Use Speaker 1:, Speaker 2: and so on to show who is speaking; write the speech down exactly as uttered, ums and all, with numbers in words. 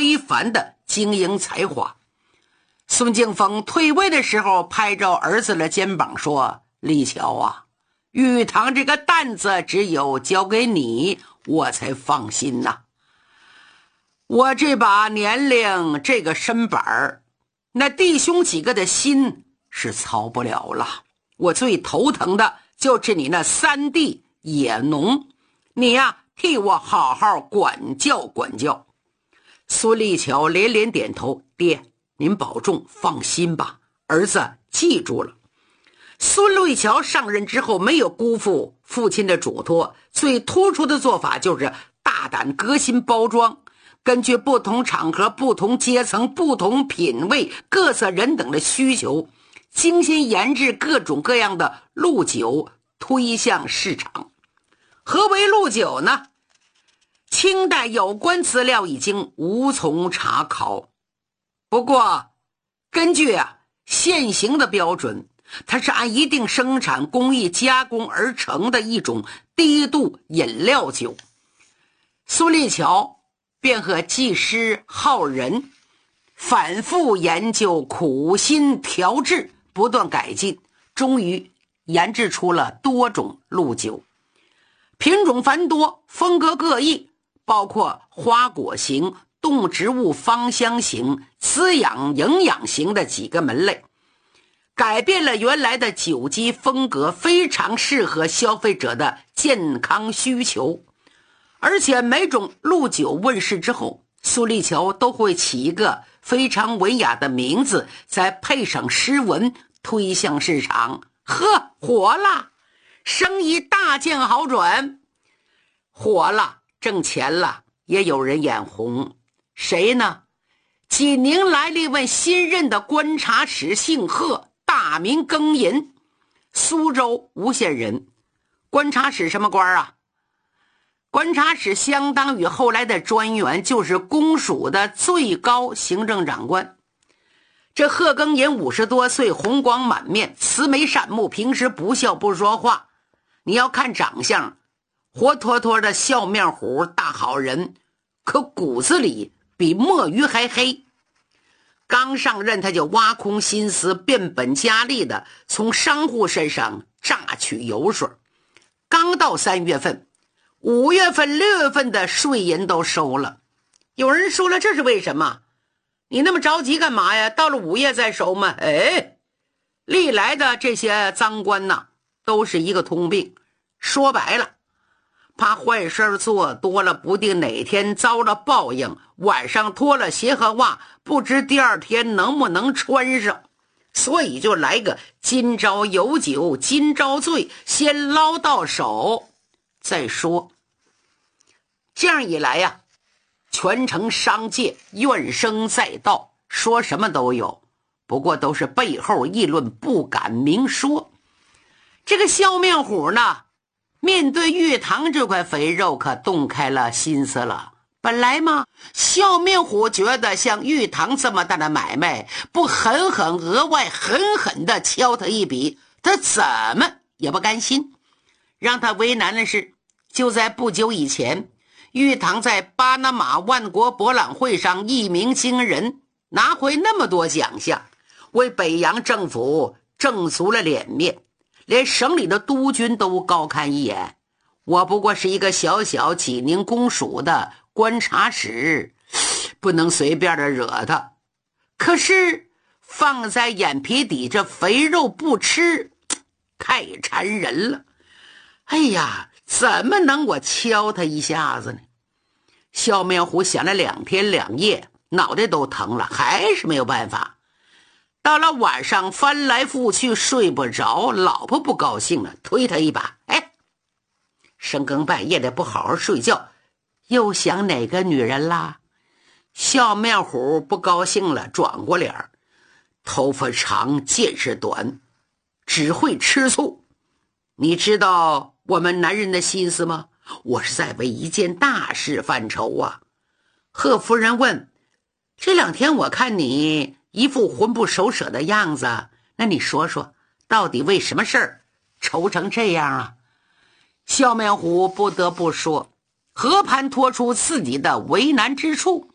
Speaker 1: 非凡的经营才华。孙敬峰退位的时候拍着儿子的肩膀说，立乔啊，玉堂这个担子只有交给你我才放心呐、啊。我这把年龄这个身板儿，那弟兄几个的心是操不了了。我最头疼的就是你那三弟野农，你呀替我好好管教管教。孙立乔连连点头，爹您保重，放心吧，儿子记住了。孙立乔上任之后没有辜负父亲的嘱托，最突出的做法就是大胆革新包装，根据不同场合、不同阶层、不同品味、各色人等的需求，精心研制各种各样的鹿酒推向市场。何为鹿酒呢？清代有关资料已经无从查考，不过根据啊现行的标准，它是按一定生产工艺加工而成的一种低度饮料酒。孙立乔便和技师浩仁反复研究，苦心调制，不断改进，终于研制出了多种鹿酒，品种繁多，风格各异，包括花果型、动植物芳香型、滋养营养型的几个门类，改变了原来的酒基风格，非常适合消费者的健康需求。而且每种鹿酒问世之后，孙立乔都会起一个非常文雅的名字，再配上诗文推向市场。呵，火了，生意大见好转。火了，挣钱了，也有人眼红。谁呢？济宁来了一位新任的观察使，姓贺，大名庚寅，苏州吴县人。观察使什么官啊？观察使相当于后来的专员，就是公署的最高行政长官。这贺庚寅五十多岁，红光满面，慈眉善目，平时不笑不说话。你要看长相，活脱脱的笑面虎，大好人，可骨子里比墨鱼还黑。刚上任他就挖空心思，变本加厉的从商户身上榨取油水。刚到三月份，五月份、六月份的税银都收了。有人说了，这是为什么？你那么着急干嘛呀？到了五月再收吗？哎，历来的这些赃官呐，都是一个通病。说白了，怕坏事做多了，不定哪天遭了报应，晚上脱了鞋和袜，不知第二天能不能穿上。所以就来个今朝有酒今朝醉，先捞到手再说。这样一来呀、啊，全城商界怨声载道，说什么都有，不过都是背后议论，不敢明说。这个笑面虎呢，面对玉堂这块肥肉可动开了心思了。本来嘛，笑面虎觉得像玉堂这么大的买卖，不狠狠额外狠狠地敲他一笔，他怎么也不甘心。让他为难的是，就在不久以前，玉堂在巴拿马万国博览会上一鸣惊人，拿回那么多奖项，为北洋政府挣足了脸面，连省里的督军都高看一眼。我不过是一个小小济宁公署的观察使，不能随便的惹他。可是放在眼皮底这肥肉不吃，太馋人了。哎呀，怎么能我敲他一下子呢？笑面虎想了两天两夜，脑袋都疼了，还是没有办法。到了晚上翻来覆去睡不着，老婆不高兴了，推他一把，哎，深更半夜的不好好睡觉，又想哪个女人啦？笑面虎不高兴了，转过脸，头发长，见识短，只会吃醋。你知道我们男人的心思吗？我是在为一件大事犯愁啊。贺夫人问，这两天我看你一副魂不守舍的样子，那你说说，到底为什么事儿愁成这样啊？笑面虎不得不说，和盘托出自己的为难之处。